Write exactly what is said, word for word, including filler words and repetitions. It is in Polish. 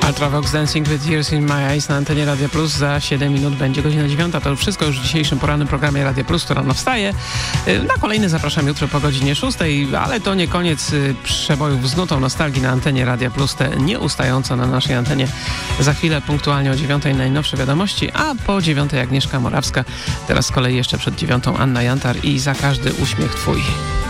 Ultravox Dancing with Tears in My Eyes na antenie Radia Plus. Za siedem minut będzie godzina dziewiąta. To wszystko już w dzisiejszym porannym programie Radia Plus, to rano wstaje. Na kolejny zapraszam jutro po godzinie szóstej, ale to nie koniec przebojów z nutą nostalgii na antenie Radia Plus, te nieustająco na naszej antenie. Za chwilę punktualnie o dziewiątej najnowsze wiadomości, a po dziewiątej Agnieszka Morawska. Teraz z kolei jeszcze przed dziewiątą Anna Jantar i Za każdy uśmiech twój.